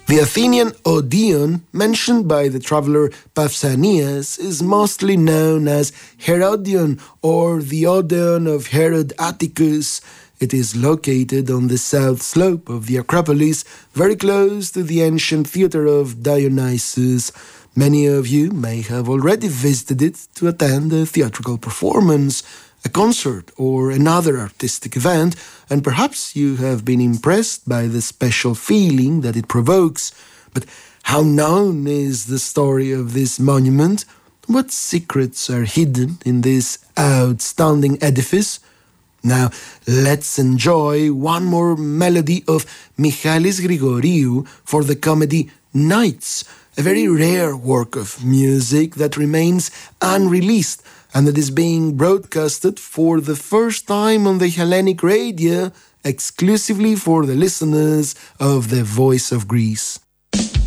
The Athenian Odeon, mentioned by the traveler Pausanias, is mostly known as Herodion or the Odeon of Herod Atticus. It is located on the south slope of the Acropolis, very close to the ancient theatre of Dionysus. Many of you may have already visited it to attend a theatrical performance, a concert, or another artistic event, and perhaps you have been impressed by the special feeling that it provokes. But how known is the story of this monument? What secrets are hidden in this outstanding edifice? Now, let's enjoy one more melody of Michalis Grigoriou for the comedy Nights, a very rare work of music that remains unreleased and that is being broadcasted for the first time on the Hellenic radio exclusively for the listeners of the Voice of Greece.